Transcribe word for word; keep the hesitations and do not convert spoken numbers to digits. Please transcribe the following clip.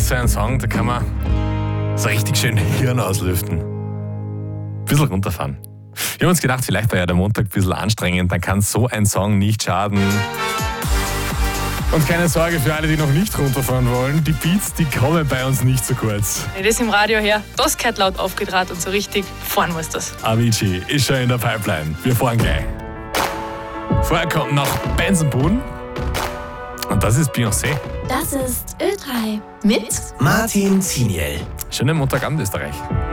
ist so ein Song, da kann man so richtig schön Hirn auslüften. Ein bisschen runterfahren. Wir haben uns gedacht, vielleicht war ja der Montag ein bisschen anstrengend, dann kann so ein Song nicht schaden. Und keine Sorge für alle, die noch nicht runterfahren wollen, die Beats, die kommen bei uns nicht zu kurz. Wenn das im Radio her, das gehört laut aufgedraht und so richtig fahren muss das. Avicii ist schon in der Pipeline. Wir fahren gleich. Vorher kommt noch Benzenboden. Und das ist Beyoncé. Das ist Ö drei mit Martin Ziniel. Schönen Montagabend, Österreich.